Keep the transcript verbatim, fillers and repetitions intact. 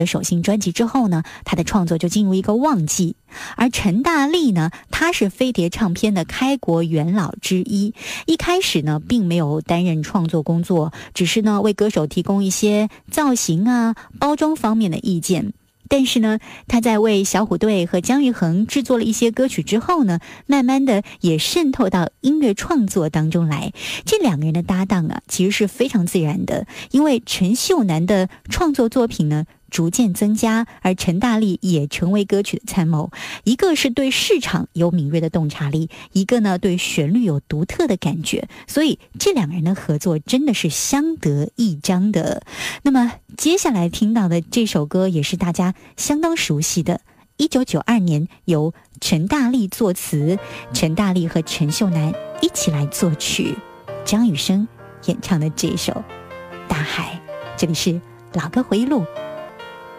首新专辑之后呢，他的创作就进入一个旺季。而陈大力呢，他是飞碟唱片的开国元老之一，一开始呢并没有担任创作工作，只是呢为歌手提供一些造型啊、包装方面的意见。但是呢，他在为小虎队和姜育恒制作了一些歌曲之后呢，慢慢的也渗透到音乐创作当中来。这两个人的搭档啊，其实是非常自然的，因为陈秀楠的创作作品呢逐渐增加，而陈大力也成为歌曲的参谋。一个是对市场有敏锐的洞察力，一个呢对旋律有独特的感觉，所以这两个人的合作真的是相得益彰的。那么接下来听到的这首歌也是大家相当熟悉的，一九九二年由陈大力作词，陈大力和陈秀楠一起来作曲，张雨生演唱的这首《大海》。这里是老歌回忆录，